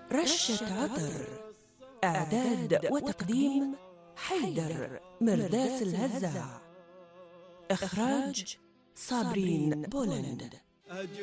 رشة عطر. إعداد وتقديم حيدر مرداس الهزاع. إخراج صابرين بولند.